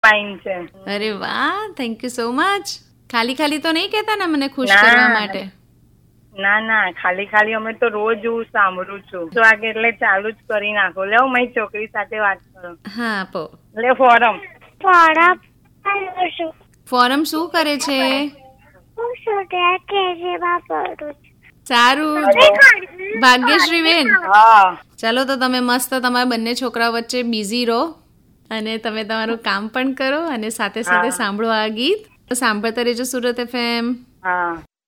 Fine છે. અરે વાહ, થેન્ક યુ સો મચ. ખાલી ખાલી તો નહીં કહેતા ને મને ખુશ કરવા માટે? ના, ખાલી અમે તો રોજ હું સાંભળું છું. તો વાગે એટલે ચાલુ જ કરી નાખો. લે મારી છોકરી સાથે વાત કરો. હા આપો. લે ફોરમ ફોરમ શું કરે છે? સારું ભાગ્યશ્રી બેન, ચાલો તો તમે મસ્ત તમારા બંને છોકરા વચ્ચે બિઝી રહો અને તમે તમારું કામ પણ કરો અને સાથે સાથે સાંભળો આ ગીત. સાંભળતા રહેજો સુરત FM. હા.